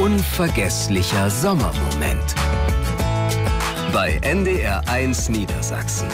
unvergesslicher Sommermoment. Bei NDR1 Niedersachsen.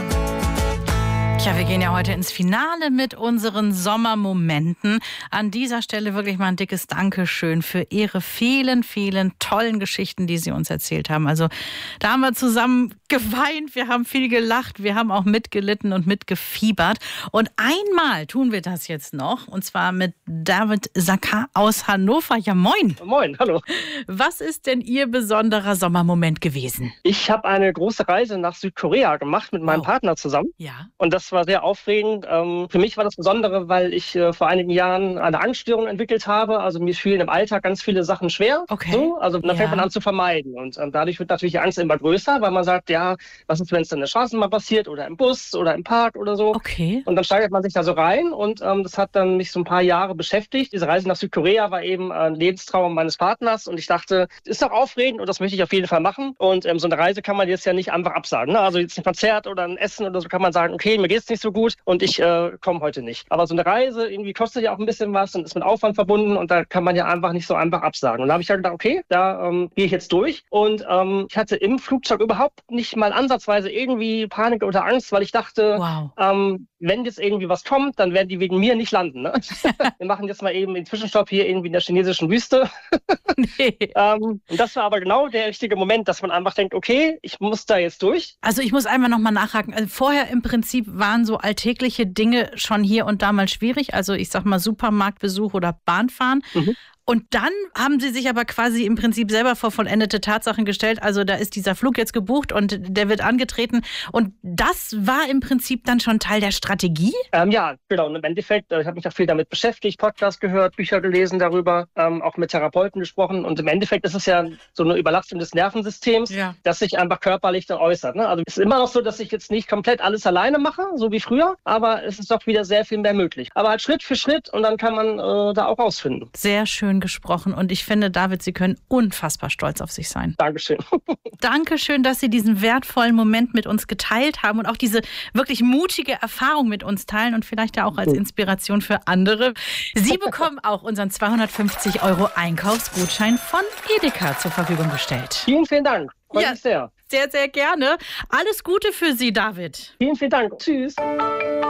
Tja, wir gehen ja heute ins Finale mit unseren Sommermomenten. An dieser Stelle wirklich mal ein dickes Dankeschön für Ihre vielen, vielen tollen Geschichten, die Sie uns erzählt haben. Also da haben wir zusammen geweint, wir haben viel gelacht, wir haben auch mitgelitten und mitgefiebert. Und einmal tun wir das jetzt noch, und zwar mit David Sakar aus Hannover. Ja, moin. Moin, hallo. Was ist denn Ihr besonderer Sommermoment gewesen? Ich habe eine große Reise nach Südkorea gemacht mit meinem Partner zusammen. Ja. Und das war sehr aufregend. Für mich war das Besondere, weil ich vor einigen Jahren eine Angststörung entwickelt habe. Also mir fielen im Alltag ganz viele Sachen schwer. Okay. So, also dann fängt man an zu vermeiden. Und dadurch wird natürlich die Angst immer größer, weil man sagt, ja, was ist, wenn es dann in der Straßenbahn passiert oder im Bus oder im Park oder so. Okay. Und dann steigert man sich da so rein und das hat dann mich so ein paar Jahre beschäftigt. Diese Reise nach Südkorea war eben ein Lebenstraum meines Partners und ich dachte, ist doch aufregend und das möchte ich auf jeden Fall machen. Und so eine Reise kann man jetzt ja nicht einfach absagen. Ne? Also jetzt ein Konzert oder ein Essen oder so kann man sagen, okay, mir geht's nicht so gut und ich komme heute nicht. Aber so eine Reise irgendwie kostet ja auch ein bisschen was und ist mit Aufwand verbunden und da kann man ja einfach nicht so einfach absagen. Und da habe ich dann gedacht, okay, da gehe ich jetzt durch. Und ich hatte im Flugzeug überhaupt nicht mal ansatzweise irgendwie Panik oder Angst, weil ich dachte, wenn jetzt irgendwie was kommt, dann werden die wegen mir nicht landen. Ne? Wir machen jetzt mal eben den Zwischenstopp hier irgendwie in der chinesischen Wüste. Und das war aber genau der richtige Moment, dass man einfach denkt, okay, ich muss da jetzt durch. Also ich muss einmal nochmal nachhaken. Also vorher im Prinzip waren so alltägliche Dinge schon hier und da mal schwierig. Also ich sag mal Supermarktbesuch oder Bahnfahren. Und dann haben Sie sich aber quasi im Prinzip selber vor vollendete Tatsachen gestellt. Also da ist dieser Flug jetzt gebucht und der wird angetreten. Und das war im Prinzip dann schon Teil der Strategie? Ja, genau. Und im Endeffekt, ich habe mich auch viel damit beschäftigt, Podcasts gehört, Bücher gelesen darüber, auch mit Therapeuten gesprochen. Und im Endeffekt ist es ja so eine Überlastung des Nervensystems, das sich einfach körperlich dann äußert. Ne? Also es ist immer noch so, dass ich jetzt nicht komplett alles alleine mache, so wie früher, aber es ist doch wieder sehr viel mehr möglich. Aber halt Schritt für Schritt und dann kann man da auch rausfinden. Sehr schön gesprochen und ich finde, David, Sie können unfassbar stolz auf sich sein. Dankeschön. Dankeschön, dass Sie diesen wertvollen Moment mit uns geteilt haben und auch diese wirklich mutige Erfahrung mit uns teilen und vielleicht ja auch als Inspiration für andere. Sie bekommen auch unseren 250 € Einkaufsgutschein von Edeka zur Verfügung gestellt. Vielen, vielen Dank. Freut mich sehr. Sehr, sehr gerne. Alles Gute für Sie, David. Vielen, vielen Dank. Tschüss.